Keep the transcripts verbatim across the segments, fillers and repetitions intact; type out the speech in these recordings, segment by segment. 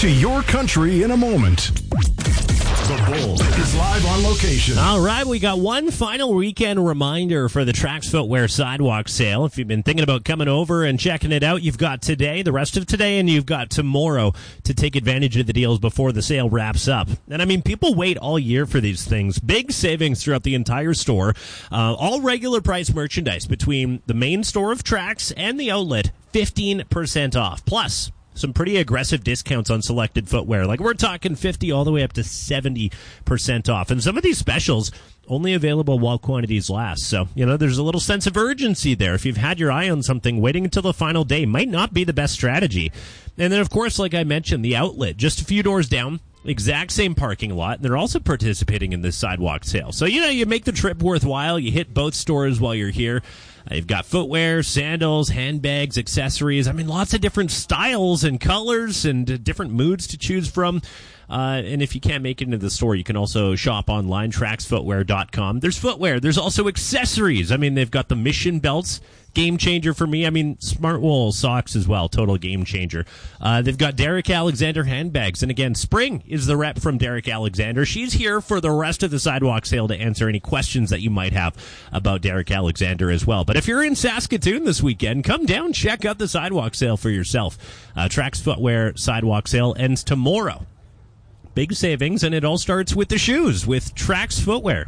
to your country in a moment. The Bull is live on location. All right, we got one final weekend reminder for the Trax Footwear Sidewalk Sale. If you've been thinking about coming over and checking it out, you've got today, the rest of today, and you've got tomorrow to take advantage of the deals before the sale wraps up. And I mean, people wait all year for these things. Big savings throughout the entire store. Uh, all regular price merchandise between the main store of Trax and the outlet, fifteen percent off. Plus, some pretty aggressive discounts on selected footwear. Like, we're talking fifty all the way up to seventy percent off. And some of these specials only available while quantities last. So, you know, there's a little sense of urgency there. If you've had your eye on something, waiting until the final day might not be the best strategy. And then, of course, like I mentioned, the outlet, just a few doors down, exact same parking lot, and they're also participating in this sidewalk sale. So, you know, you make the trip worthwhile. You hit both stores while you're here. Uh, you've got footwear, sandals, handbags, accessories. I mean, lots of different styles and colors and uh, different moods to choose from. Uh, and if you can't make it into the store, you can also shop online, trax footwear dot com. There's footwear. There's also accessories. I mean, they've got the Mission belts, game changer for me. I mean, Smart Wool socks as well, total game changer. Uh, they've got Derek Alexander handbags. And again, Spring is the rep from Derek Alexander. She's here for the rest of the sidewalk sale to answer any questions that you might have about Derek Alexander as well. But if you're in Saskatoon this weekend, come down, check out the sidewalk sale for yourself. Uh, Trax Footwear sidewalk sale ends tomorrow. Big savings, and it all starts with the shoes with Trax Footwear.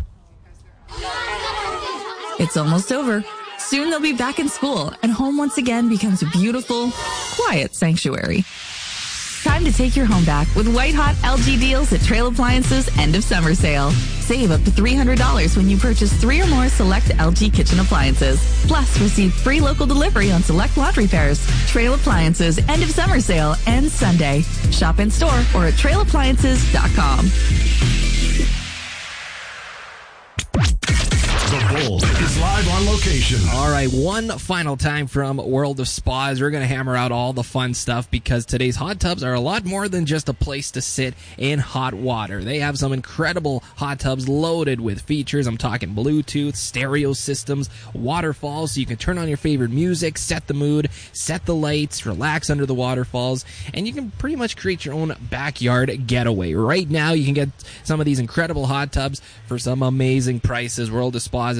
It's almost over. Soon they'll be back in school, and home once again becomes a beautiful, quiet sanctuary. Time to take your home back with white-hot L G deals at Trail Appliances' end of summer sale. Save up to three hundred dollars when you purchase three or more select L G kitchen appliances. Plus, receive free local delivery on select laundry pairs. Trail Appliances' end of summer sale ends Sunday. Shop in store or at trail appliances dot com. The Bull is live on location. All right, one final time from World of Spas. We're going to hammer out all the fun stuff because today's hot tubs are a lot more than just a place to sit in hot water. They have some incredible hot tubs loaded with features. I'm talking Bluetooth, stereo systems, waterfalls, so you can turn on your favorite music, set the mood, set the lights, relax under the waterfalls, and you can pretty much create your own backyard getaway. Right now, you can get some of these incredible hot tubs for some amazing prices. World of Spas